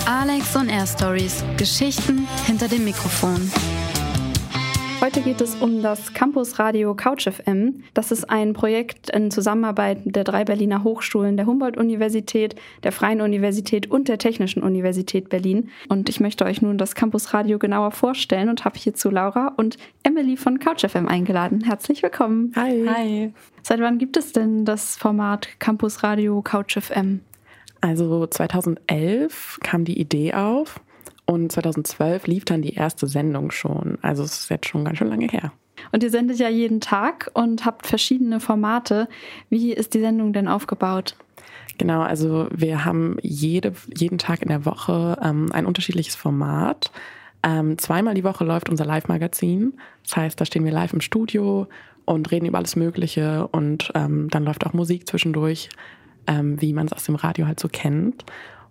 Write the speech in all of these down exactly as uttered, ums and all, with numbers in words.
Alex on Air Stories. Geschichten hinter dem Mikrofon. Heute geht es um das Campusradio Couch F M. Das ist ein Projekt in Zusammenarbeit der drei Berliner Hochschulen, der Humboldt-Universität, der Freien Universität und der Technischen Universität Berlin. Und ich möchte euch nun das Campusradio genauer vorstellen und habe hierzu Laura und Emily von Couch F M eingeladen. Herzlich willkommen. Hi. Hi. Seit wann gibt es denn das Format Campusradio Couch F M? Also zweitausendelf kam die Idee auf und zweitausendzwölf lief dann die erste Sendung schon. Also es ist jetzt schon ganz schön lange her. Und ihr sendet ja jeden Tag und habt verschiedene Formate. Wie ist die Sendung denn aufgebaut? Genau, also wir haben jede, jeden Tag in der Woche ähm, ein unterschiedliches Format. Ähm, zweimal die Woche läuft unser Live-Magazin. Das heißt, da stehen wir live im Studio und reden über alles Mögliche. Und ähm, dann läuft auch Musik zwischendurch, ähm, wie man es aus dem Radio halt so kennt.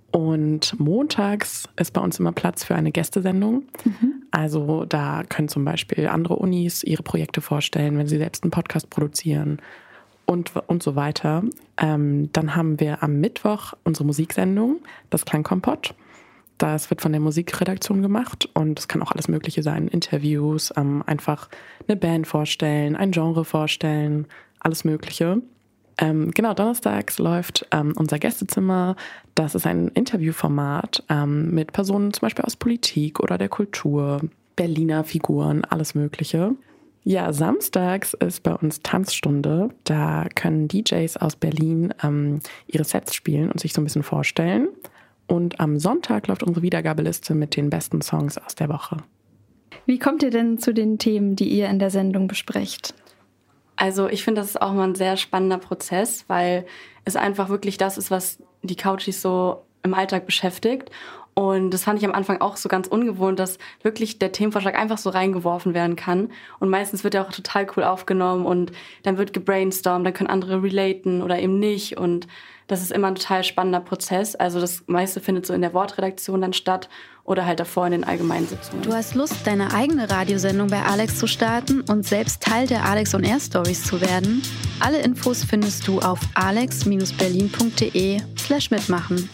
Und montags ist bei uns immer Platz für eine Gästesendung. Mhm. Also da können zum Beispiel andere Unis ihre Projekte vorstellen, wenn sie selbst einen Podcast produzieren und, und so weiter. Ähm, dann haben wir am Mittwoch unsere Musiksendung, das Klangkompott. Das wird von der Musikredaktion gemacht und es kann auch alles Mögliche sein. Interviews, ähm, einfach eine Band vorstellen, ein Genre vorstellen, alles Mögliche. Ähm, genau, donnerstags läuft ähm, unser Gästezimmer. Das ist ein Interviewformat ähm, mit Personen zum Beispiel aus Politik oder der Kultur, Berliner Figuren, alles Mögliche. Ja, samstags ist bei uns Tanzstunde. Da können D Js aus Berlin ähm, ihre Sets spielen und sich so ein bisschen vorstellen. Und am Sonntag läuft unsere Wiedergabeliste mit den besten Songs aus der Woche. Wie kommt ihr denn zu den Themen, die ihr in der Sendung besprecht? Also ich finde, das ist auch mal ein sehr spannender Prozess, weil es einfach wirklich das ist, was die Couchies so im Alltag beschäftigt. Und das fand ich am Anfang auch so ganz ungewohnt, dass wirklich der Themenvorschlag einfach so reingeworfen werden kann. Und meistens wird er auch total cool aufgenommen und dann wird gebrainstormt, dann können andere relaten oder eben nicht. Und das ist immer ein total spannender Prozess. Also das meiste findet so in der Wortredaktion dann statt oder halt davor in den allgemeinen Sitzungen. Du hast Lust, deine eigene Radiosendung bei Alex zu starten und selbst Teil der Alex on Air Stories zu werden? Alle Infos findest du auf alex berlin punkt de slash mitmachen.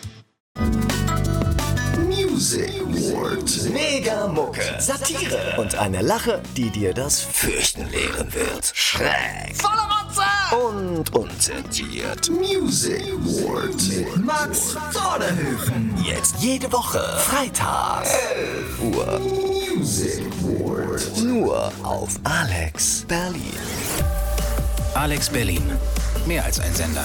Music World. Mega Mucke. Satire. Und eine Lache, die dir das Fürchten lehren wird. Schräg. Voller Rotze. Und unzensiert. Music World. Mit Max Vorderhöfen. Jetzt jede Woche. Freitag. elf Uhr. Music World. Nur auf Alex Berlin. Alex Berlin. Mehr als ein Sender.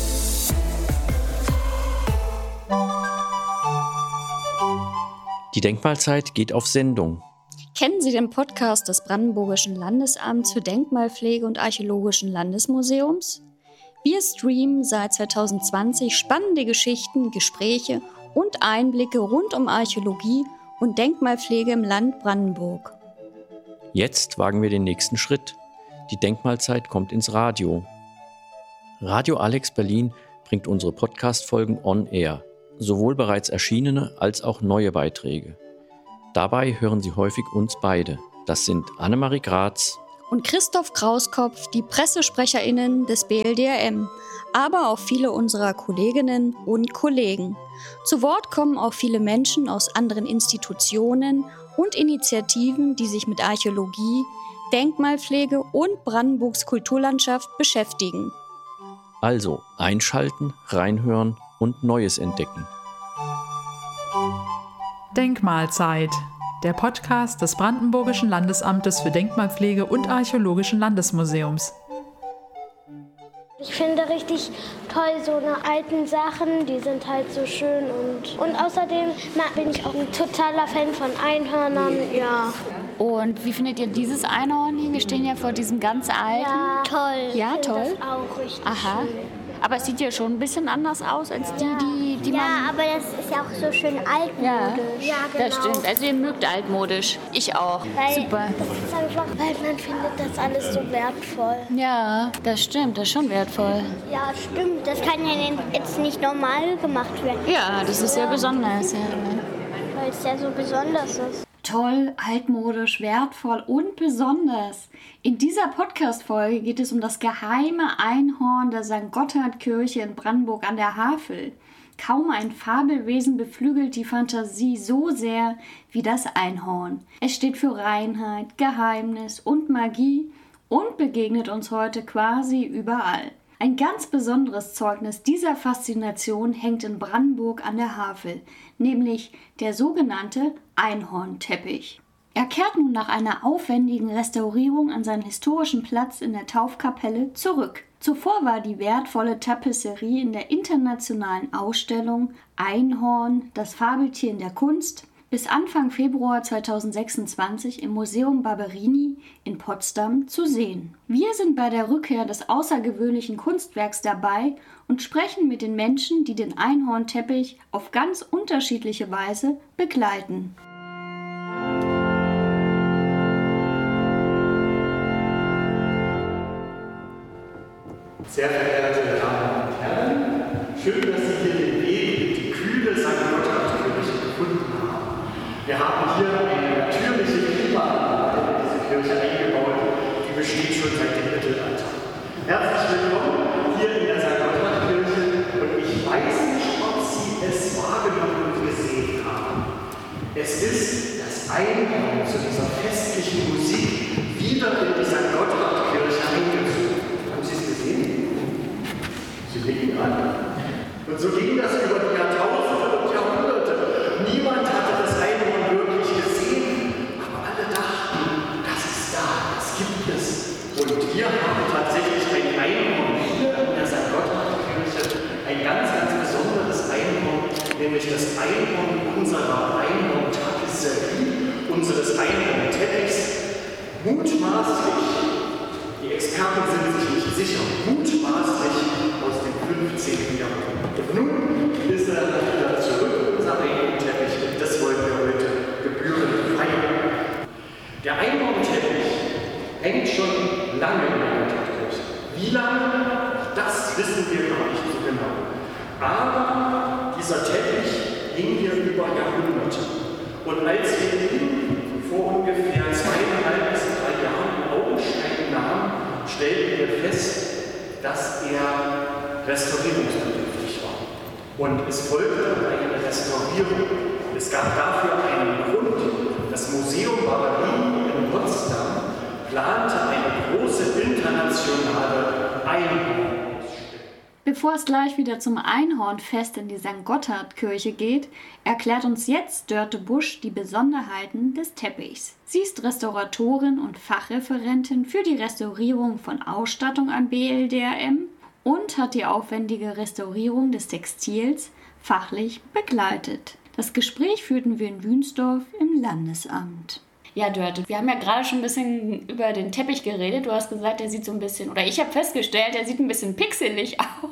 Die Denkmalzeit geht auf Sendung. Kennen Sie den Podcast des Brandenburgischen Landesamts für Denkmalpflege und Archäologischen Landesmuseums? Wir streamen seit zweitausendzwanzig spannende Geschichten, Gespräche und Einblicke rund um Archäologie und Denkmalpflege im Land Brandenburg. Jetzt wagen wir den nächsten Schritt. Die Denkmalzeit kommt ins Radio. Radio Alex Berlin bringt unsere Podcast-Folgen on air. Sowohl bereits erschienene als auch neue Beiträge. Dabei hören Sie häufig uns beide. Das sind Annemarie Graz und Christoph Krauskopf, die PressesprecherInnen des B L D R M, aber auch viele unserer Kolleginnen und Kollegen. Zu Wort kommen auch viele Menschen aus anderen Institutionen und Initiativen, die sich mit Archäologie, Denkmalpflege und Brandenburgs Kulturlandschaft beschäftigen. Also einschalten, reinhören und Neues entdecken. Denkmalzeit, der Podcast des Brandenburgischen Landesamtes für Denkmalpflege und Archäologischen Landesmuseums. Ich finde richtig toll so eine alten Sachen, die sind halt so schön und, und außerdem na, bin ich auch ein totaler Fan von Einhörnern, ja. Und wie findet ihr dieses Einhorn hier? Wir stehen ja vor diesem ganz alten. Ja, toll. Ja, ich toll. Das auch richtig Aha. schön. Aber es sieht ja schon ein bisschen anders aus als die, die, die ja, man... Ja, aber das ist ja auch so schön altmodisch. Ja, ja genau. Das stimmt. Also ihr mögt altmodisch. Ich auch. Weil Super. Das ist einfach, weil man findet das alles so wertvoll. Ja, das stimmt. Das ist schon wertvoll. Ja, stimmt. Das kann ja jetzt nicht normal gemacht werden. Ja, das ist ja besonders. Ja. Weil es ja so besonders ist. Toll, altmodisch, wertvoll und besonders. In dieser Podcast-Folge geht es um das geheime Einhorn der Sankt Gotthard Kirche in Brandenburg an der Havel. Kaum ein Fabelwesen beflügelt die Fantasie so sehr wie das Einhorn. Es steht für Reinheit, Geheimnis und Magie und begegnet uns heute quasi überall. Ein ganz besonderes Zeugnis dieser Faszination hängt in Brandenburg an der Havel, nämlich der sogenannte Einhornteppich. Er kehrt nun nach einer aufwendigen Restaurierung an seinen historischen Platz in der Taufkapelle zurück. Zuvor war die wertvolle Tapisserie in der internationalen Ausstellung Einhorn, das Fabeltier in der Kunst, bis Anfang Februar zweitausendsechsundzwanzig im Museum Barberini in Potsdam zu sehen. Wir sind bei der Rückkehr des außergewöhnlichen Kunstwerks dabei und sprechen mit den Menschen, die den Einhornteppich auf ganz unterschiedliche Weise begleiten. Sehr verehrte Damen und Herren, schön, dass Sie hier den Weg in die kühle Sankt Gotthard-Kirche gefunden haben. Wir haben hier eine natürliche Klimaanlage in diese Kirche eingebaut, die besteht schon seit dem Mittelalter. Herzlich willkommen hier in der Sankt Gotthard-Kirche und ich weiß nicht, ob Sie es wahrgenommen und gesehen haben. Es ist das Einhorn zu dieser festlichen Musik wieder in die Sankt Gotthard-Kirche eingezogen. Haben Sie es gesehen? Sie blicken an. Und so ging das über die Jahrtausende und Jahrhunderte. Niemand hatte das Einhorn wirklich gesehen, aber alle dachten, das ist da, das gibt es. Und wir haben tatsächlich ein Einhorn hier in der Sankt Gotthard-Kirche, ein ganz, ganz besonderes Einhorn, nämlich das Einhorn unserer Einhorn-Tapisserie, unseres Einhorn-Teppichs, mutmaßlich. Die Experten sind sich nicht sicher, mutmaßlich aus dem fünfzehnten Jahrhundert. Und nun ist er wieder zurück, unser Einhornteppich, und das wollen wir heute gebührend feiern. Der Einhornteppich hängt schon lange in der Gotthardkirche. Wie lange? Das wissen wir gar nicht so genau. Aber dieser Teppich hing hier über Jahrhunderte. Und als wir ihn vor ungefähr zweieinhalb bis drei Jahren in Augenschein nahmen, stellten wir fest, dass er restaurierungsbedürftig war. Und es folgte eine Restaurierung. Es gab dafür einen Grund. Das Museum Barberini in Potsdam plante eine große internationale Einhornausstellung. Bevor es gleich wieder zum Einhornfest in die Sankt Gotthard-Kirche geht, erklärt uns jetzt Dörte Busch die Besonderheiten des Teppichs. Sie ist Restauratorin und Fachreferentin für die Restaurierung von Ausstattung am B L D R M und hat die aufwendige Restaurierung des Textils fachlich begleitet. Das Gespräch führten wir in Wünsdorf im Landesamt. Ja, Dörte, wir haben ja gerade schon ein bisschen über den Teppich geredet. Du hast gesagt, der sieht so ein bisschen, oder ich habe festgestellt, der sieht ein bisschen pixelig aus.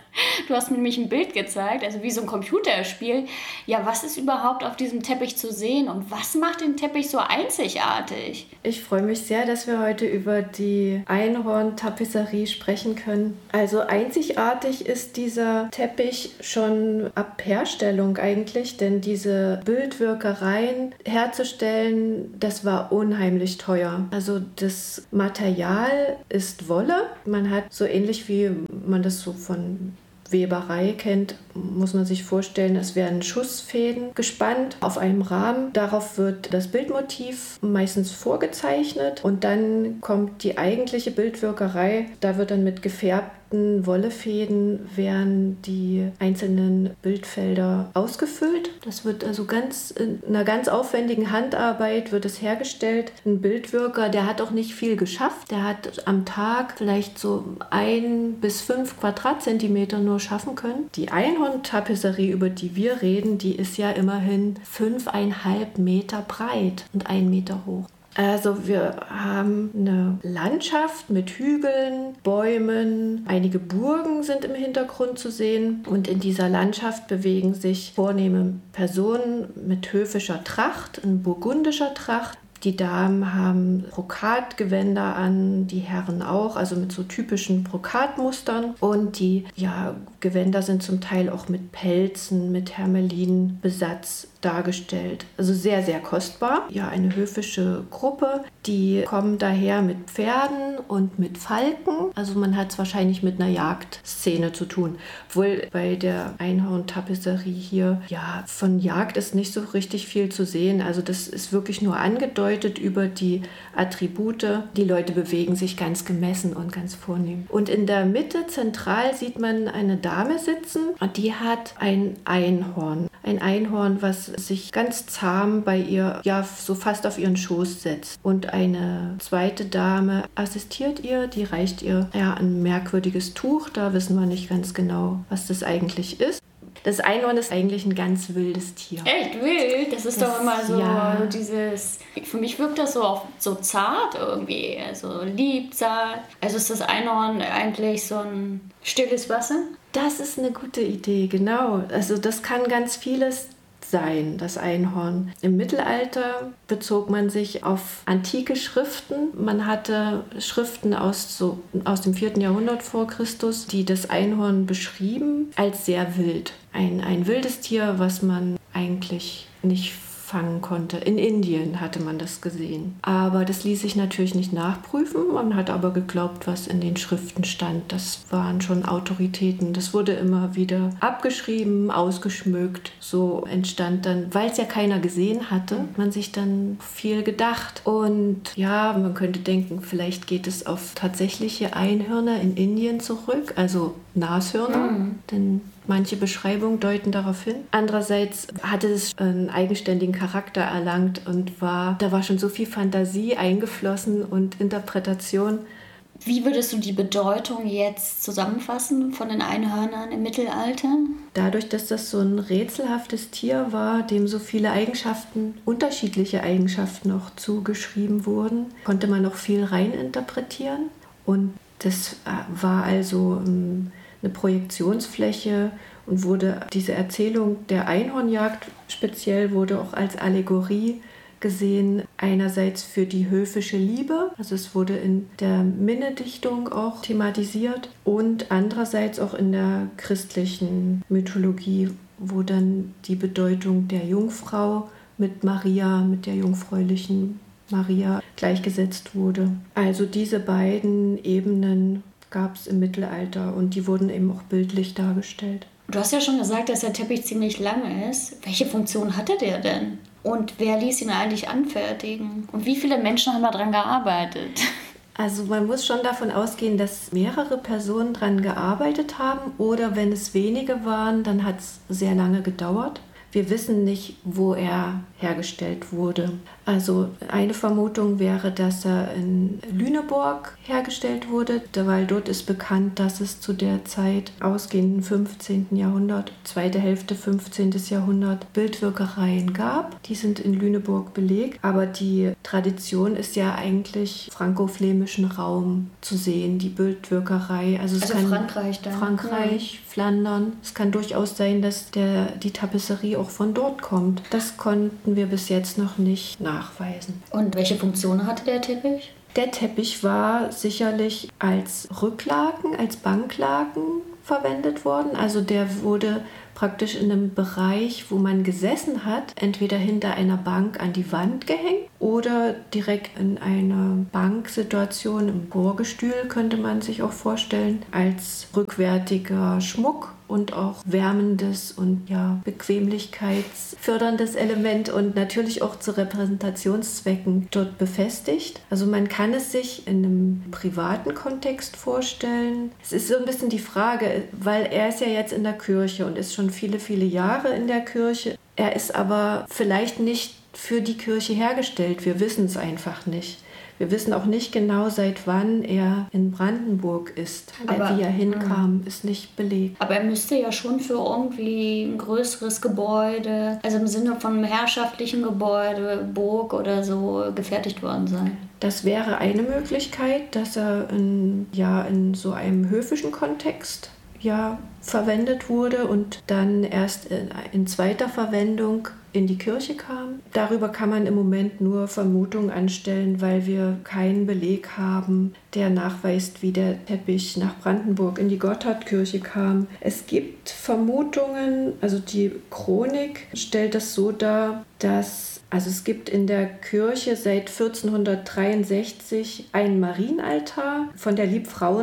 Du hast mir nämlich ein Bild gezeigt, also wie so ein Computerspiel. Ja, was ist überhaupt auf diesem Teppich zu sehen und was macht den Teppich so einzigartig? Ich freue mich sehr, dass wir heute über die Einhorn-Tapisserie sprechen können. Also einzigartig ist dieser Teppich schon ab Herstellung eigentlich, denn diese Bildwirkereien herzustellen, das war unheimlich teuer. Also das Material ist Wolle. Man hat so ähnlich wie man das so von Weberei kennt, muss man sich vorstellen, es werden Schussfäden gespannt auf einem Rahmen. Darauf wird das Bildmotiv meistens vorgezeichnet und dann kommt die eigentliche Bildwirkerei. Da wird dann mit gefärbten Wollefäden werden die einzelnen Bildfelder ausgefüllt. Das wird also ganz in einer ganz aufwendigen Handarbeit wird es hergestellt. Ein Bildwirker, der hat auch nicht viel geschafft. Der hat am Tag vielleicht so ein bis fünf Quadratzentimeter nur schaffen können. Die Einhorn-Tapisserie, über die wir reden, die ist ja immerhin fünfeinhalb Meter breit und ein Meter hoch. Also wir haben eine Landschaft mit Hügeln, Bäumen, einige Burgen sind im Hintergrund zu sehen und in dieser Landschaft bewegen sich vornehme Personen mit höfischer Tracht, in burgundischer Tracht. Die Damen haben Brokatgewänder an, die Herren auch, also mit so typischen Brokatmustern. Und die ja, Gewänder sind zum Teil auch mit Pelzen, mit Hermelinbesatz dargestellt. Also sehr, sehr kostbar. Ja, eine höfische Gruppe, die kommen daher mit Pferden und mit Falken. Also man hat es wahrscheinlich mit einer Jagdszene zu tun. Obwohl bei der Einhorn-Tapisserie hier, ja, von Jagd ist nicht so richtig viel zu sehen. Also das ist wirklich nur angedeutet über die Attribute. Die Leute bewegen sich ganz gemessen und ganz vornehm. Und in der Mitte zentral sieht man eine Dame sitzen und die hat ein Einhorn. Ein Einhorn, was sich ganz zahm bei ihr, ja, so fast auf ihren Schoß setzt. Und eine zweite Dame assistiert ihr, die reicht ihr ja ein merkwürdiges Tuch. Da wissen wir nicht ganz genau, was das eigentlich ist. Das Einhorn ist eigentlich ein ganz wildes Tier. Echt wild? Das ist das, doch immer so ja. dieses... Für mich wirkt das so, auf, so zart irgendwie, also lieb, zart. Also ist das Einhorn eigentlich so ein stilles Wasser? Das ist eine gute Idee, genau. Also das kann ganz vieles sein, das Einhorn. Im Mittelalter bezog man sich auf antike Schriften. Man hatte Schriften aus, so, aus dem vierten Jahrhundert vor Christus, die das Einhorn beschrieben als sehr wild. Ein, ein wildes Tier, was man eigentlich nicht fangen konnte. In Indien hatte man das gesehen. Aber das ließ sich natürlich nicht nachprüfen. Man hat aber geglaubt, was in den Schriften stand. Das waren schon Autoritäten. Das wurde immer wieder abgeschrieben, ausgeschmückt. So entstand dann, weil es ja keiner gesehen hatte, man sich dann viel gedacht. Und ja, man könnte denken, vielleicht geht es auf tatsächliche Einhörner in Indien zurück, also Nashörner. Mhm. Denn manche Beschreibungen deuten darauf hin. Andererseits hatte es einen eigenständigen Charakter erlangt und war, da war schon so viel Fantasie eingeflossen und Interpretation. Wie würdest du die Bedeutung jetzt zusammenfassen von den Einhörnern im Mittelalter? Dadurch, dass das so ein rätselhaftes Tier war, dem so viele Eigenschaften, unterschiedliche Eigenschaften auch zugeschrieben wurden, konnte man noch viel reininterpretieren. Und das war also eine Projektionsfläche und wurde diese Erzählung der Einhornjagd speziell wurde auch als Allegorie gesehen, einerseits für die höfische Liebe, also es wurde in der Minnedichtung auch thematisiert und andererseits auch in der christlichen Mythologie, wo dann die Bedeutung der Jungfrau mit Maria, mit der jungfräulichen Maria gleichgesetzt wurde. Also diese beiden Ebenen gab es im Mittelalter und die wurden eben auch bildlich dargestellt. Du hast ja schon gesagt, dass der Teppich ziemlich lang ist. Welche Funktion hatte der denn? Und wer ließ ihn eigentlich anfertigen? Und wie viele Menschen haben daran gearbeitet? Also man muss schon davon ausgehen, dass mehrere Personen daran gearbeitet haben oder wenn es wenige waren, dann hat es sehr lange gedauert. Wir wissen nicht, wo er hergestellt wurde. Also eine Vermutung wäre, dass er in Lüneburg hergestellt wurde, weil dort ist bekannt, dass es zu der Zeit ausgehenden fünfzehnten Jahrhundert, zweite Hälfte fünfzehnten Jahrhundert Bildwirkereien gab. Die sind in Lüneburg belegt, aber die Tradition ist ja eigentlich franko-flämischen Raum zu sehen, die Bildwirkerei. Also, es also kann Frankreich dann. Frankreich, ja. Flandern. Es kann durchaus sein, dass der, die Tapisserie auch von dort kommt. Das konnten wir bis jetzt noch nicht nachweisen. Und welche Funktion hatte der Teppich? Der Teppich war sicherlich als Rücklaken, als Banklaken verwendet worden. Also der wurde praktisch in einem Bereich, wo man gesessen hat, entweder hinter einer Bank an die Wand gehängt oder direkt in einer Banksituation im Chorgestühl, könnte man sich auch vorstellen, als rückwärtiger Schmuck und auch wärmendes und ja, bequemlichkeitsförderndes Element und natürlich auch zu Repräsentationszwecken dort befestigt. Also man kann es sich in einem privaten Kontext vorstellen. Es ist so ein bisschen die Frage, weil er ist ja jetzt in der Kirche und ist schon viele, viele Jahre in der Kirche. Er ist aber vielleicht nicht für die Kirche hergestellt. Wir wissen es einfach nicht. Wir wissen auch nicht genau, seit wann er in Brandenburg ist. Aber, wie er hinkam, ist nicht belegt. Aber er müsste ja schon für irgendwie ein größeres Gebäude, also im Sinne von einem herrschaftlichen Gebäude, Burg oder so, gefertigt worden sein. Das wäre eine Möglichkeit, dass er in, ja, in so einem höfischen Kontext ja, verwendet wurde und dann erst in, in zweiter Verwendung in die Kirche kam. Darüber kann man im Moment nur Vermutungen anstellen, weil wir keinen Beleg haben, der nachweist, wie der Teppich nach Brandenburg in die Gotthardkirche kam. Es gibt Vermutungen, also die Chronik stellt das so dar, dass also es gibt in der Kirche seit vierzehnhundertdreiundsechzig einen Marienaltar von der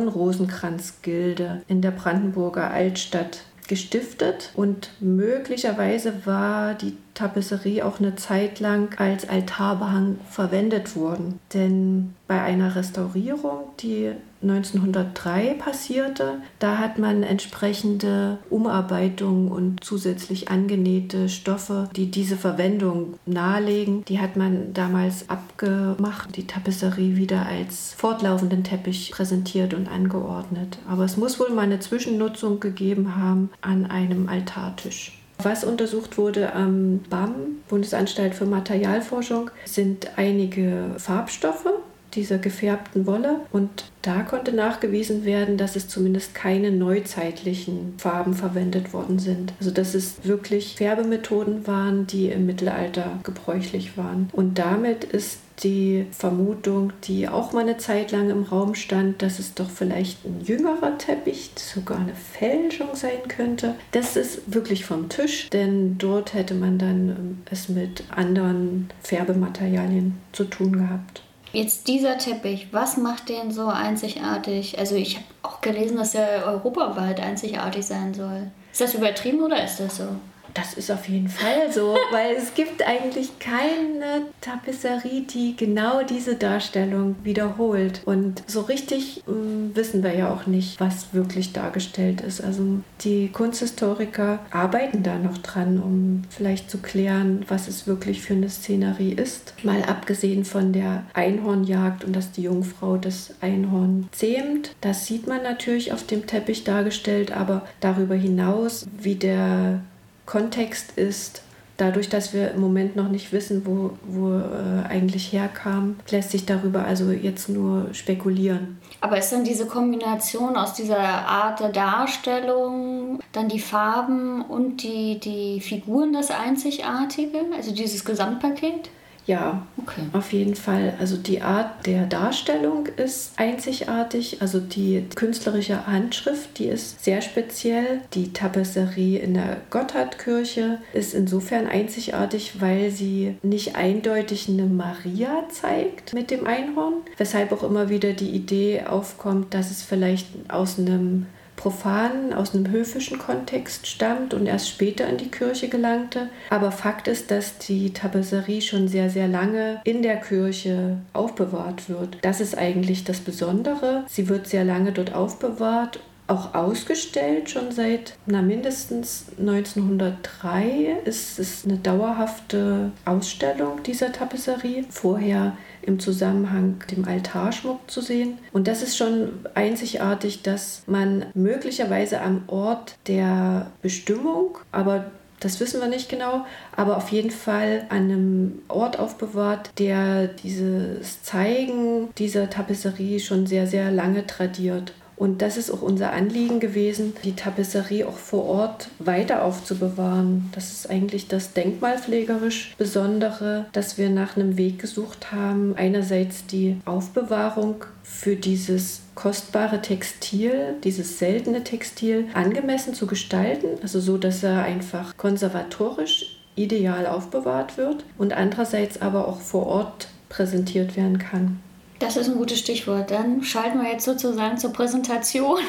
Liebfrauen-Rosenkranz-Gilde in der Brandenburger Altstadt gestiftet und möglicherweise war die Tapisserie auch eine Zeit lang als Altarbehang verwendet worden. Denn bei einer Restaurierung, die neunzehnhundertdrei passierte, da hat man entsprechende Umarbeitungen und zusätzlich angenähte Stoffe, die diese Verwendung nahelegen, die hat man damals abgemacht, die Tapisserie wieder als fortlaufenden Teppich präsentiert und angeordnet. Aber es muss wohl mal eine Zwischennutzung gegeben haben an einem Altartisch. Was untersucht wurde am B A M, Bundesanstalt für Materialforschung, sind einige Farbstoffe dieser gefärbten Wolle und da konnte nachgewiesen werden, dass es zumindest keine neuzeitlichen Farben verwendet worden sind. Also dass es wirklich Färbemethoden waren, die im Mittelalter gebräuchlich waren. Und damit ist die Vermutung, die auch mal eine Zeit lang im Raum stand, dass es doch vielleicht ein jüngerer Teppich, sogar eine Fälschung sein könnte. Das ist wirklich vom Tisch, denn dort hätte man dann es mit anderen Färbematerialien zu tun gehabt. Jetzt dieser Teppich, was macht den so einzigartig? Also ich habe auch gelesen, dass er europaweit einzigartig sein soll. Ist das übertrieben oder ist das so? Das ist auf jeden Fall so, weil es gibt eigentlich keine Tapisserie, die genau diese Darstellung wiederholt. Und so richtig äh, wissen wir ja auch nicht, was wirklich dargestellt ist. Also die Kunsthistoriker arbeiten da noch dran, um vielleicht zu klären, was es wirklich für eine Szenerie ist. Mal abgesehen von der Einhornjagd und dass die Jungfrau das Einhorn zähmt. Das sieht man natürlich auf dem Teppich dargestellt, aber darüber hinaus, wie der Kontext ist, dadurch, dass wir im Moment noch nicht wissen, wo, wo äh, eigentlich herkam, lässt sich darüber also jetzt nur spekulieren. Aber ist dann diese Kombination aus dieser Art der Darstellung, dann die Farben und die, die Figuren das Einzigartige, also dieses Gesamtpaket? Ja, okay. Auf jeden Fall. Also die Art der Darstellung ist einzigartig. Also die künstlerische Handschrift, die ist sehr speziell. Die Tapisserie in der Gotthardkirche ist insofern einzigartig, weil sie nicht eindeutig eine Maria zeigt mit dem Einhorn, weshalb auch immer wieder die Idee aufkommt, dass es vielleicht aus einem profanen, aus einem höfischen Kontext stammt und erst später in die Kirche gelangte. Aber Fakt ist, dass die Tapisserie schon sehr, sehr lange in der Kirche aufbewahrt wird. Das ist eigentlich das Besondere. Sie wird sehr lange dort aufbewahrt, auch ausgestellt, schon seit na, mindestens neunzehnhundertdrei ist es eine dauerhafte Ausstellung dieser Tapisserie. Vorher im Zusammenhang mit dem Altarschmuck zu sehen. Und das ist schon einzigartig, dass man möglicherweise am Ort der Bestimmung, aber das wissen wir nicht genau, aber auf jeden Fall an einem Ort aufbewahrt, der dieses Zeigen dieser Tapisserie schon sehr, sehr lange tradiert. Und das ist auch unser Anliegen gewesen, die Tapisserie auch vor Ort weiter aufzubewahren. Das ist eigentlich das denkmalpflegerisch Besondere, dass wir nach einem Weg gesucht haben. Einerseits die Aufbewahrung für dieses kostbare Textil, dieses seltene Textil, angemessen zu gestalten, also so, dass er einfach konservatorisch ideal aufbewahrt wird und andererseits aber auch vor Ort präsentiert werden kann. Das ist ein gutes Stichwort. Dann schalten wir jetzt sozusagen zur Präsentation.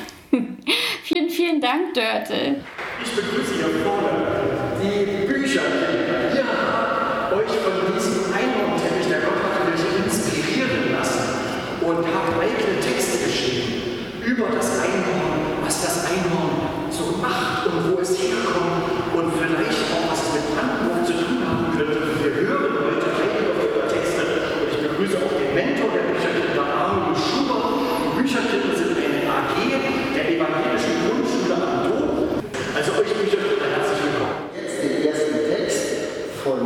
Vielen, vielen Dank, Dörte. Ich begrüße hier vorne die Bücher. Ihr habt euch von diesem Einhornteppich der Gotthardkirche inspirieren lassen und habt eigene Texte geschrieben über das Einhorn, was das Einhorn so macht und wo es herkommt und vielleicht auch, was es mit Brandenburg zu tun haben könnte. Wir hören heute einige eurer Texte und ich begrüße auch den Mentor der Bücherkinder, Arno Schubert. Die Bücherkinder sind eine A G der evangelischen Grundschule am Dom. Also euch Bücherkinder herzlich willkommen. Jetzt den ersten Text von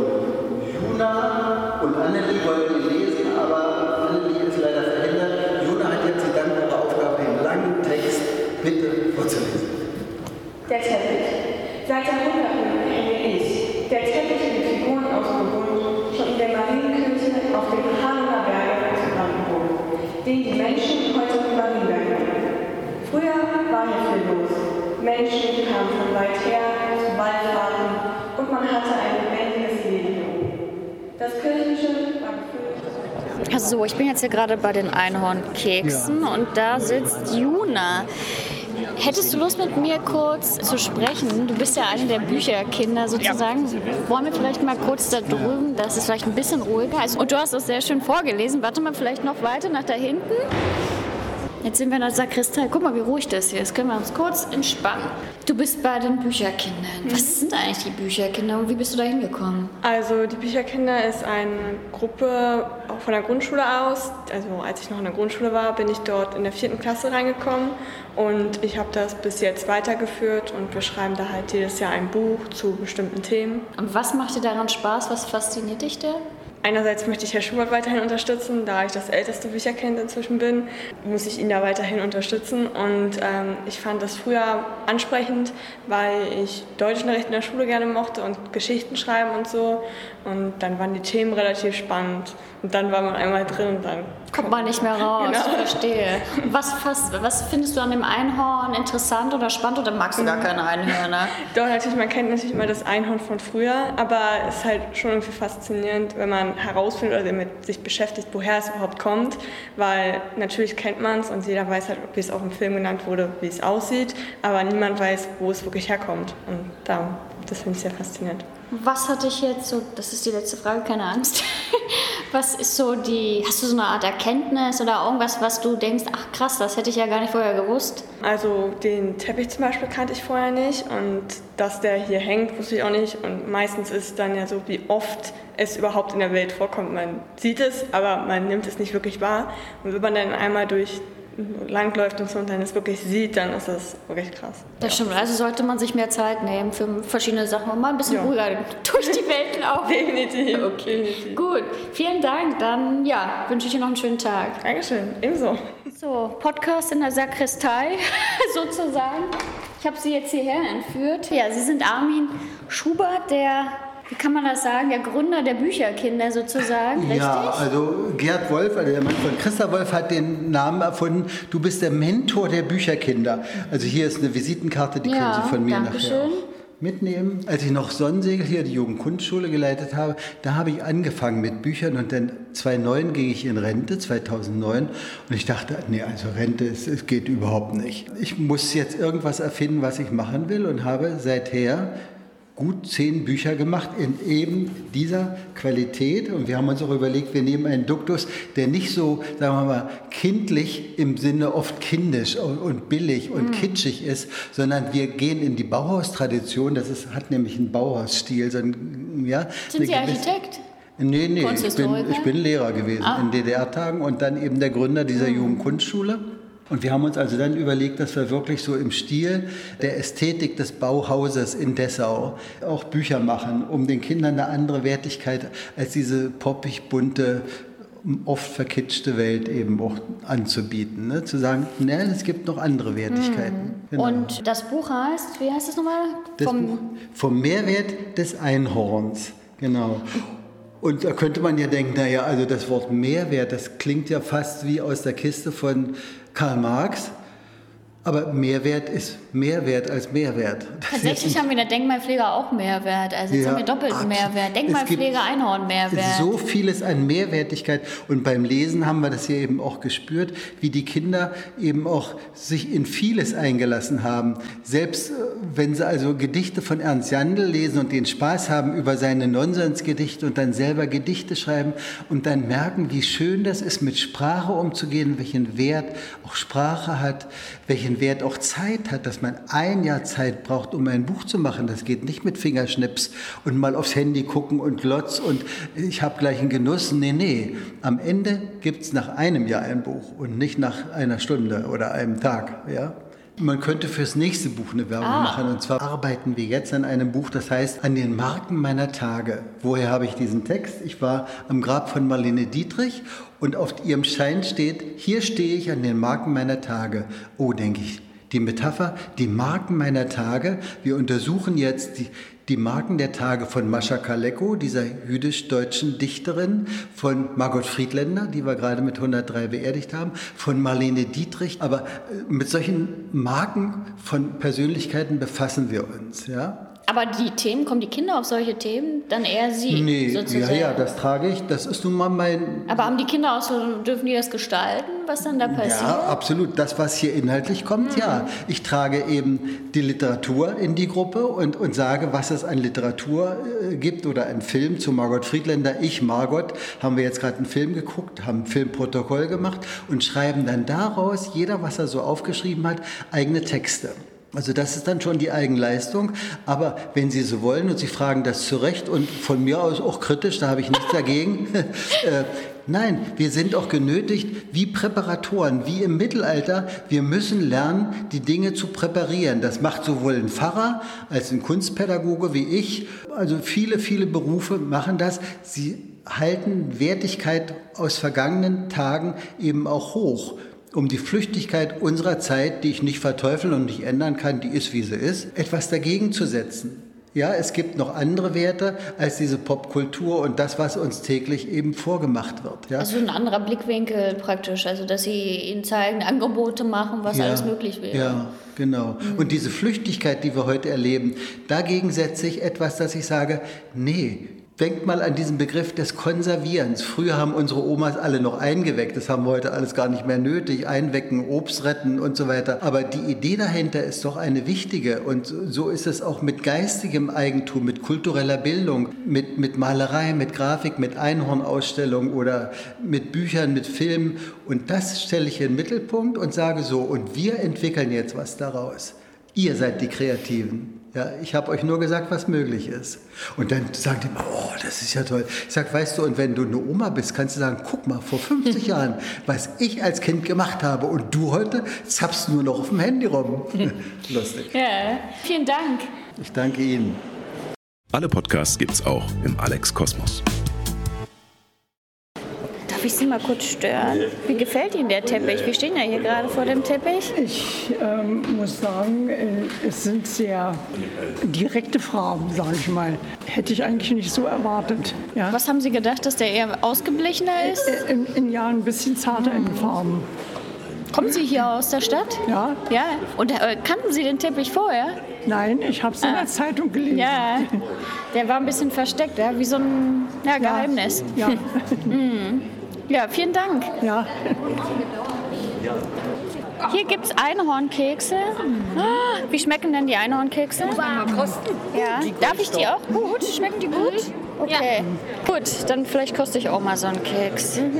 Juna und Annelie wollten lesen, aber Annelie ist leider verhindert. Juna hat jetzt die dankbare Aufgabe, den langen Text bitte vorzulesen. den die Menschen heute überwiegen. Früher war hier viel los. Menschen kamen von weit her zu Wallfahrten und man hatte ein lebendiges Leben. Das Kirchliche war gefüllt. Also, ich bin jetzt hier gerade bei den Einhornkeksen ja. und da sitzt Juna. Hättest du Lust, mit mir kurz zu sprechen? Du bist ja eine der Bücherkinder sozusagen. Ja. Wollen wir vielleicht mal kurz da drüben, dass es vielleicht ein bisschen ruhiger ist? Und du hast das sehr schön vorgelesen. Warte mal vielleicht noch weiter nach da hinten. Jetzt sind wir in der Sakristei. Guck mal, wie ruhig das hier ist. Jetzt können wir uns kurz entspannen. Du bist bei den Bücherkindern. Mhm. Was sind eigentlich die Bücherkinder und wie bist du da hingekommen? Also die Bücherkinder ist eine Gruppe auch von der Grundschule aus. Also als ich noch in der Grundschule war, bin ich dort in der vierten Klasse reingekommen. Und ich habe das bis jetzt weitergeführt und wir schreiben da halt jedes Jahr ein Buch zu bestimmten Themen. Und was macht dir daran Spaß? Was fasziniert dich da? Einerseits möchte ich Herr Schubert weiterhin unterstützen, da ich das älteste Bücherkind inzwischen bin, muss ich ihn da weiterhin unterstützen. Und ähm, ich fand das früher ansprechend, weil ich Deutschunterricht in der Schule gerne mochte und Geschichten schreiben und so. Und dann waren die Themen relativ spannend. Und dann war man einmal drin und dann kommt man nicht mehr raus. Genau. Ich verstehe. Was, fast, was findest du an dem Einhorn interessant oder spannend oder magst du gar keine Einhörner? Doch, natürlich, man kennt natürlich immer das Einhorn von früher, aber es ist halt schon irgendwie faszinierend, wenn man herausfindet oder damit sich beschäftigt, woher es überhaupt kommt, weil natürlich kennt man es und jeder weiß halt, wie es auch im Film genannt wurde, wie es aussieht, aber niemand weiß, wo es wirklich herkommt und darum, das finde ich sehr faszinierend. Was hat dich jetzt so, das ist die letzte Frage, keine Angst, was ist so die, hast du so eine Art Erkenntnis oder irgendwas, was du denkst, ach krass, das hätte ich ja gar nicht vorher gewusst? Also den Teppich zum Beispiel kannte ich vorher nicht und dass der hier hängt, wusste ich auch nicht und meistens ist es dann ja so, wie oft es überhaupt in der Welt vorkommt. Man sieht es, aber man nimmt es nicht wirklich wahr und wenn man dann einmal durch langläuft und so und dann es wirklich sieht, dann ist das wirklich krass. Das ja. stimmt, also sollte man sich mehr Zeit nehmen für verschiedene Sachen und mal ein bisschen ja. ruhiger durch die Welt laufen. Definitiv. Okay, Definitiv. Gut, vielen Dank, dann ja, wünsche ich dir noch einen schönen Tag. Dankeschön, ebenso. So, Podcast in der Sakristei sozusagen. Ich habe Sie jetzt hierher entführt. Ja, Sie sind Armin Schubert, der, wie kann man das sagen, der Gründer der Bücherkinder sozusagen, richtig? Ja, also Gerd Wolf, also der Mann von Christa Wolf, hat den Namen erfunden. Du bist der Mentor der Bücherkinder. Also hier ist eine Visitenkarte, die ja, können Sie von mir Dankeschön. nachher auch mitnehmen. Als ich noch Sonnensegel hier, die Jugendkunstschule geleitet habe, da habe ich angefangen mit Büchern und dann zweitausendneun ging ich in Rente, zweitausendneun, und ich dachte, nee, also Rente, es, es geht überhaupt nicht. Ich muss jetzt irgendwas erfinden, was ich machen will und habe seither gut zehn Bücher gemacht in eben dieser Qualität. Und wir haben uns auch überlegt, wir nehmen einen Duktus, der nicht so, sagen wir mal, kindlich im Sinne oft kindisch und billig und mm. kitschig ist, sondern wir gehen in die Bauhaustradition. Das ist, hat nämlich einen Bauhausstil. So ein, ja, Sind Sie Architekt? Nee, nee, ich bin, ich bin Lehrer gewesen ah. in D D R-Tagen und dann eben der Gründer dieser mm. Jugendkunstschule. Und wir haben uns also dann überlegt, dass wir wirklich so im Stil der Ästhetik des Bauhauses in Dessau auch Bücher machen, um den Kindern eine andere Wertigkeit als diese poppig bunte, oft verkitschte Welt eben auch anzubieten. Ne? Zu sagen, ne, es gibt noch andere Wertigkeiten. Hm. Genau. Und das Buch heißt, wie heißt es nochmal? Das Vom Buch vom Mehrwert des Einhorns. Genau. Und da könnte man ja denken, naja, also das Wort Mehrwert, das klingt ja fast wie aus der Kiste von Karl Marx, aber Mehrwert ist Mehrwert als Mehrwert. Das Tatsächlich haben wir in der Denkmalpflege auch Mehrwert, also jetzt ja, haben wir doppelten Mehrwert. Denkmalpflege, Einhorn Mehrwert. So vieles an Mehrwertigkeit und beim Lesen haben wir das hier eben auch gespürt, wie die Kinder eben auch sich in vieles eingelassen haben. Selbst wenn sie also Gedichte von Ernst Jandl lesen und den Spaß haben über seine Nonsensgedichte und dann selber Gedichte schreiben und dann merken, wie schön das ist, mit Sprache umzugehen, welchen Wert auch Sprache hat, welchen Wert auch Zeit hat, dass man ein Jahr Zeit braucht, um ein Buch zu machen. Das geht nicht mit Fingerschnips und mal aufs Handy gucken und glotz und ich habe gleich einen Genuss. Nee, nee. Am Ende gibt es nach einem Jahr ein Buch und nicht nach einer Stunde oder einem Tag. Ja? Man könnte fürs nächste Buch eine Werbung ah. machen. Und zwar arbeiten wir jetzt an einem Buch, das heißt An den Marken meiner Tage. Woher habe ich diesen Text? Ich war am Grab von Marlene Dietrich und auf ihrem Schein steht, hier stehe ich an den Marken meiner Tage. Oh, denke ich, die Metapher, die Marken meiner Tage. Wir untersuchen jetzt die, Die Marken der Tage von Mascha Kaleko, dieser jüdisch-deutschen Dichterin, von Margot Friedländer, die wir gerade mit hundertdrei beerdigt haben, von Marlene Dietrich. Aber mit solchen Marken von Persönlichkeiten befassen wir uns, ja. Aber die Themen, kommen die Kinder auf solche Themen? Dann eher sie nee, sozusagen? Ja, ja, das trage ich. Das ist nun mal mein... Aber haben die Kinder auch so, dürfen die das gestalten, was dann da passiert? Ja, absolut. Das, was hier inhaltlich kommt, mhm. ja. Ich trage eben die Literatur in die Gruppe und, und sage, was es an Literatur äh, gibt oder einen Film zu Margot Friedländer. Ich, Margot, haben wir jetzt gerade einen Film geguckt, haben ein Filmprotokoll gemacht und schreiben dann daraus, jeder, was er so aufgeschrieben hat, eigene Texte. Also das ist dann schon die Eigenleistung, aber wenn Sie so wollen und Sie fragen das zu Recht und von mir aus auch kritisch, da habe ich nichts dagegen, äh, nein, wir sind auch genötigt, wie Präparatoren, wie im Mittelalter, wir müssen lernen, die Dinge zu präparieren. Das macht sowohl ein Pfarrer als ein Kunstpädagoge wie ich, also viele, viele Berufe machen das, sie halten Wertigkeit aus vergangenen Tagen eben auch hoch. Um die Flüchtigkeit unserer Zeit, die ich nicht verteufeln und nicht ändern kann, die ist, wie sie ist, etwas dagegen zu setzen. Ja, es gibt noch andere Werte als diese Popkultur und das, was uns täglich eben vorgemacht wird. Ja? Also ein anderer Blickwinkel praktisch, also dass Sie ihnen zeigen, Angebote machen, was ja, alles möglich wäre. Ja, genau. Mhm. Und diese Flüchtigkeit, die wir heute erleben, dagegen setze ich etwas, dass ich sage, nee, denkt mal an diesen Begriff des Konservierens. Früher haben unsere Omas alle noch eingeweckt. Das haben wir heute alles gar nicht mehr nötig. Einwecken, Obst retten und so weiter. Aber die Idee dahinter ist doch eine wichtige. Und so ist es auch mit geistigem Eigentum, mit kultureller Bildung, mit, mit Malerei, mit Grafik, mit Einhornausstellung oder mit Büchern, mit Filmen. Und das stelle ich in den Mittelpunkt und sage so, und wir entwickeln jetzt was daraus. Ihr seid die Kreativen. Ja, ich habe euch nur gesagt, was möglich ist. Und dann sagen die immer, oh, das ist ja toll. Ich sage, weißt du, und wenn du eine Oma bist, kannst du sagen, guck mal, vor fünfzig Jahren, was ich als Kind gemacht habe und du heute zappst nur noch auf dem Handy rum. Lustig. Ja, vielen Dank. Ich danke Ihnen. Alle Podcasts gibt's auch im Alex Kosmos. Darf ich Sie mal kurz stören? Wie gefällt Ihnen der Teppich? Wir stehen ja hier gerade vor dem Teppich. Ich ähm, muss sagen, es sind sehr direkte Farben, sage ich mal. Hätte ich eigentlich nicht so erwartet. Ja. Was haben Sie gedacht, dass der eher ausgeblichener ist? In, in ja, ein bisschen zarter in den Farben. Kommen Sie hier aus der Stadt? Ja. Ja. Und äh, kannten Sie den Teppich vorher? Nein, ich habe es in der Zeitung gelesen. Ja, der war ein bisschen versteckt, ja? Wie so ein ja, Geheimnis. Ja. Ja. mhm. Ja, vielen Dank. Ja. Hier gibt es Einhornkekse. Ah, wie schmecken denn die Einhornkekse? Mal kosten. Ja. Darf ich die auch gut? Schmecken die gut? Okay. Ja. Gut, dann vielleicht koste ich auch mal so einen Keks. Mhm.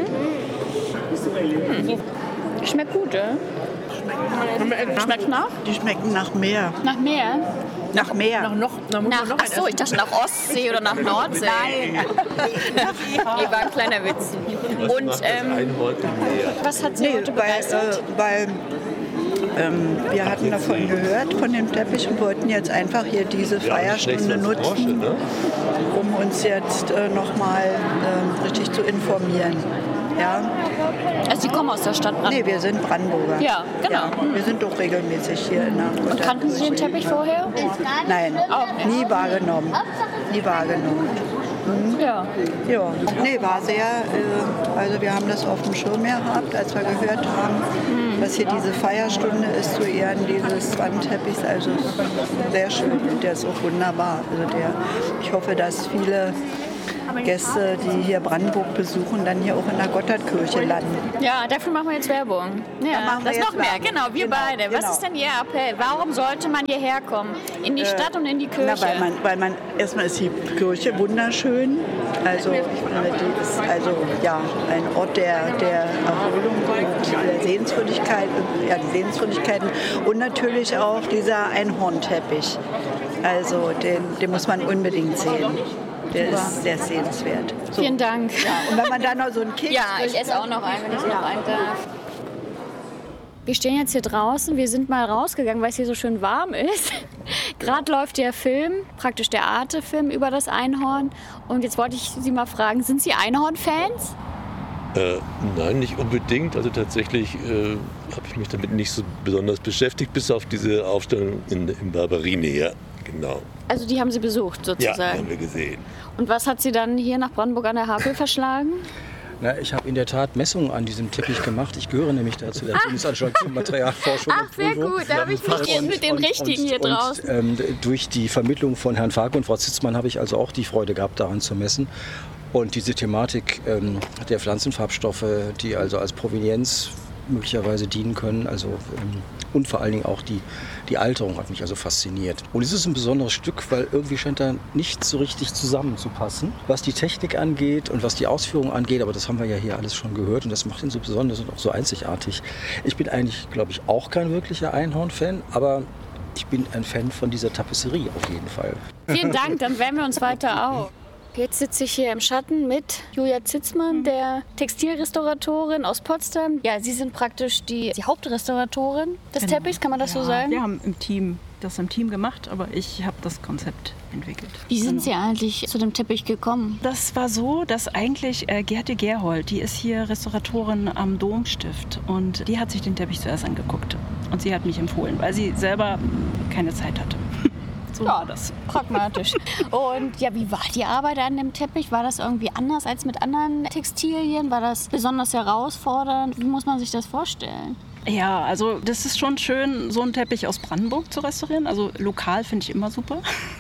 Hm. Schmeckt gut, ja? Schmeckt nach? Die schmecken nach Meer. Nach Meer? Nach Meer. Nach noch, nach nach, ach so, ich dachte nach Ostsee oder nach Nordsee. Nein. Nee, war ein kleiner Witz. Und ähm, was hat Sie nee, heute begeistert? Weil, äh, weil ähm, wir hatten davon gehört, von dem Teppich, und wollten jetzt einfach hier diese Feierstunde nutzen, um uns jetzt äh, nochmal äh, richtig zu informieren. Ja. Also Sie kommen aus der Stadt Brandenburg? Nee, wir sind Brandenburger. Ja, genau. Ja, wir sind doch regelmäßig hier in der Und kannten Sie den Teppich vorher? Nein, auch nie wahrgenommen. Nie wahrgenommen. Mhm. Ja. Ja. Nee, war sehr, äh, also wir haben das auf dem Schirm gehabt, als wir gehört haben, mhm. was hier diese Feierstunde ist zu Ehren dieses Wandteppichs. Also sehr schön und der ist auch wunderbar. Also der, ich hoffe, dass viele Gäste, die hier Brandenburg besuchen, dann hier auch in der Gotthardkirche landen. Ja, dafür machen wir jetzt Werbung. Ja, da das noch mehr, Werbung. Genau, wir genau, beide. Was genau. ist denn Ihr Appell? Warum sollte man hierher kommen? In die Stadt äh, und in die Kirche? Na, weil man, weil man, erstmal ist die Kirche wunderschön. Also, äh, die ist also ja, ein Ort der, der Erholung und der Sehenswürdigkeit, ja, die Sehenswürdigkeiten. Und natürlich auch dieser Einhornteppich. Also, den, den muss man unbedingt sehen. Der ist sehr sehenswert. So. Vielen Dank. Ja, und wenn man dann noch so einen Keks... Ja, ich esse auch noch einen, wenn ich noch einen darf. Wir stehen jetzt hier draußen. Wir sind mal rausgegangen, weil es hier so schön warm ist. Gerade läuft der Film, praktisch der Arte-Film über das Einhorn. Und jetzt wollte ich Sie mal fragen, sind Sie Einhorn-Fans? Äh, nein, nicht unbedingt. Also tatsächlich äh, habe ich mich damit nicht so besonders beschäftigt, bis auf diese Aufstellung in, in Barberini. Ja. genau. Also die haben Sie besucht sozusagen? Ja, die haben wir gesehen. Und was hat Sie dann hier nach Brandenburg an der Havel verschlagen? Na, ich habe in der Tat Messungen an diesem Teppich gemacht. Ich gehöre nämlich dazu der Bundesanstalt für Materialforschung Ach, und Prüfung. sehr gut. Da habe ich mich und, mit den und, Richtigen und, hier und, draußen. Ähm, durch die Vermittlung von Herrn Farke und Frau Zitzmann habe ich also auch die Freude gehabt, daran zu messen. Und diese Thematik ähm, der Pflanzenfarbstoffe, die also als Provenienz möglicherweise dienen können, also ähm, und vor allen Dingen auch die, die Alterung hat mich also fasziniert. Und es ist ein besonderes Stück, weil irgendwie scheint da nicht so richtig zusammenzupassen, was die Technik angeht und was die Ausführung angeht, aber das haben wir ja hier alles schon gehört und das macht ihn so besonders und auch so einzigartig. Ich bin eigentlich, glaube ich, auch kein wirklicher Einhorn-Fan, aber ich bin ein Fan von dieser Tapisserie auf jeden Fall. Vielen Dank, dann wärmen wir uns weiter auf. Jetzt sitze ich hier im Schatten mit Julia Zitzmann, der Textilrestauratorin aus Potsdam. Ja, Sie sind praktisch die, die Hauptrestauratorin des Genau. Teppichs, kann man das ja, so sagen? Wir haben im Team das im Team gemacht, aber ich habe das Konzept entwickelt. Wie sind Genau. Sie eigentlich zu dem Teppich gekommen? Das war so, dass eigentlich äh, Gerte Gerhold, die ist hier Restauratorin am Domstift und die hat sich den Teppich zuerst angeguckt und sie hat mich empfohlen, weil sie selber keine Zeit hatte. So ja, das ist pragmatisch. Und ja, wie war die Arbeit an dem Teppich? War das irgendwie anders als mit anderen Textilien? War das besonders herausfordernd? Wie muss man sich das vorstellen? Ja, also das ist schon schön, so einen Teppich aus Brandenburg zu restaurieren. Also lokal finde ich immer super.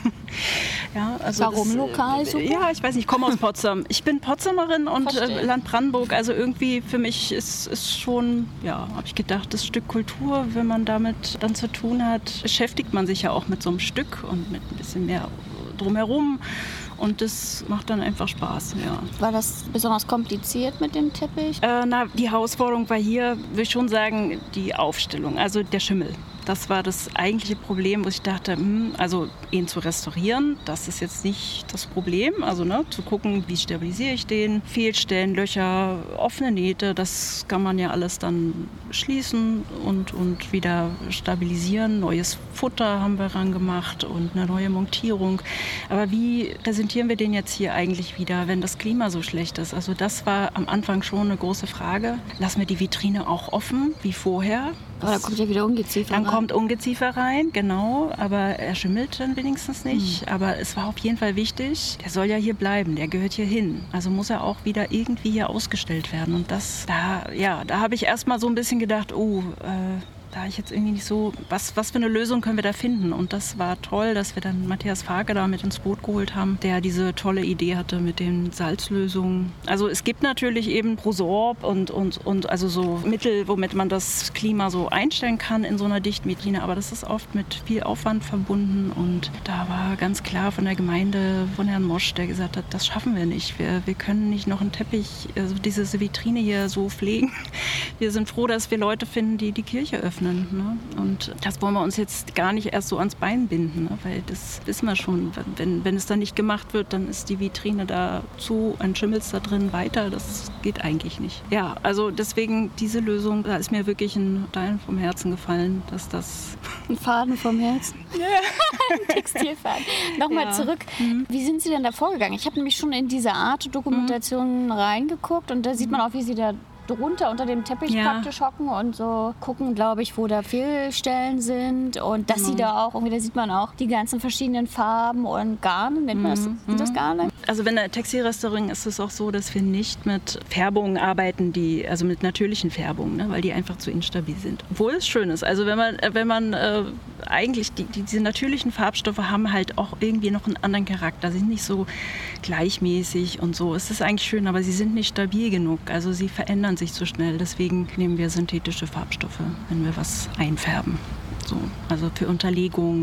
Ja, also Warum das, lokal super? Ja, ich weiß nicht, ich komme aus Potsdam. Ich bin Potsdamerin und Verstehe. äh, Land Brandenburg. Also irgendwie für mich ist, ist schon, ja, habe ich gedacht, das Stück Kultur, wenn man damit dann zu tun hat, beschäftigt man sich ja auch mit so einem Stück und mit ein bisschen mehr drumherum. Und das macht dann einfach Spaß, ja. War das besonders kompliziert mit dem Teppich? Äh, na, die Herausforderung war hier, würde ich schon sagen, die Aufstellung, also der Schimmel. Das war das eigentliche Problem, wo ich dachte, hm, also ihn zu restaurieren, das ist jetzt nicht das Problem. Also ne, zu gucken, wie stabilisiere ich den, Fehlstellen, Löcher, offene Nähte, das kann man ja alles dann schließen und, und wieder stabilisieren. Neues Futter haben wir ran gemacht und eine neue Montierung. Aber wie präsentieren wir den jetzt hier eigentlich wieder, wenn das Klima so schlecht ist? Also das war am Anfang schon eine große Frage. Lassen wir die Vitrine auch offen, wie vorher? Aber da kommt ja wieder Ungeziefer rein. Dann kommt Ungeziefer rein, genau, aber er schimmelt dann wenigstens nicht. Mhm. Aber es war auf jeden Fall wichtig, der soll ja hier bleiben, der gehört hier hin. Also muss er auch wieder irgendwie hier ausgestellt werden. Und das, da, ja, da habe ich erst mal so ein bisschen gedacht, oh, äh, da ich jetzt irgendwie nicht so, was, was für eine Lösung können wir da finden? Und das war toll, dass wir dann Matthias Farke da mit ins Boot geholt haben, der diese tolle Idee hatte mit den Salzlösungen. Also es gibt natürlich eben Prosorb und, und, und also so Mittel, womit man das Klima so einstellen kann in so einer dichten Vitrine, aber das ist oft mit viel Aufwand verbunden und da war ganz klar von der Gemeinde, von Herrn Mosch, der gesagt hat, das schaffen wir nicht. Wir, wir können nicht noch einen Teppich, also diese Vitrine hier so pflegen. Wir sind froh, dass wir Leute finden, die die Kirche öffnen. Ne? Und das wollen wir uns jetzt gar nicht erst so ans Bein binden, ne? Weil das wissen wir schon. Wenn, wenn es dann nicht gemacht wird, dann ist die Vitrine da zu, ein Schimmels da drin weiter. Das geht eigentlich nicht. Ja, also deswegen diese Lösung, da ist mir wirklich ein Stein vom Herzen gefallen, dass das... Ein Faden vom Herzen? Ja. Ein Textilfaden. Nochmal Ja. zurück. Mhm. Wie sind Sie denn da vorgegangen? Ich habe nämlich schon in diese Art Dokumentation mhm. reingeguckt und da sieht man auch, wie Sie da drunter unter dem Teppich Ja. praktisch hocken und so gucken, glaube ich, wo da Fehlstellen sind und dass Mhm. sie da auch, irgendwie, da sieht man auch die ganzen verschiedenen Farben und Garne, nennt man das, Mhm. sind das Garne? Also wenn der Textilrestaurierung ist es auch so, dass wir nicht mit Färbungen arbeiten, die, also mit natürlichen Färbungen, ne, weil die einfach zu instabil sind. Obwohl es schön ist. Also wenn man, wenn man äh, eigentlich, die, die, diese natürlichen Farbstoffe haben halt auch irgendwie noch einen anderen Charakter. Sie sind nicht so gleichmäßig und so. Es ist eigentlich schön, aber sie sind nicht stabil genug. Also sie verändern sich zu schnell. Deswegen nehmen wir synthetische Farbstoffe, wenn wir was einfärben. So, also für Unterlegung.